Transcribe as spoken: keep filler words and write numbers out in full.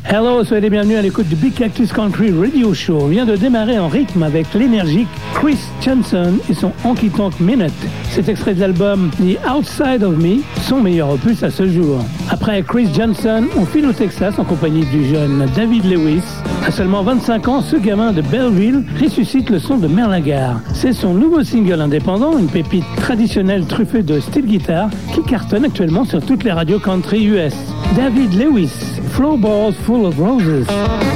Hello, soyez les bienvenus à l'écoute du Big Cactus Country Radio Show. On vient de démarrer en rythme avec l'énergique Chris Johnson et son Honky Tonk Minute. C'est extrait de l'album The Outside of Me, son meilleur opus à ce jour. Après Chris Johnson, on file au Texas en compagnie du jeune David Lewis. À seulement vingt-cinq ans, ce gamin de Belleville ressuscite le son de Merlingar. C'est son nouveau single indépendant, une pépite traditionnelle truffée de style guitare qui cartonne actuellement sur toutes les radios country U S. David Lewis, Flowballs Full of Roses.